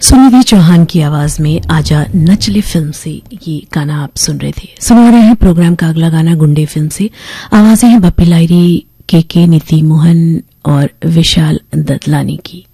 सुनिधि चौहान की आवाज में आजा नचले फिल्म से ये गाना आप सुन रहे थे। सुना रहे हैं प्रोग्राम का अगला गाना गुंडे फिल्म से। आवाजें हैं बप्पी लाहिरी, के नीति मोहन और विशाल ददलानी की।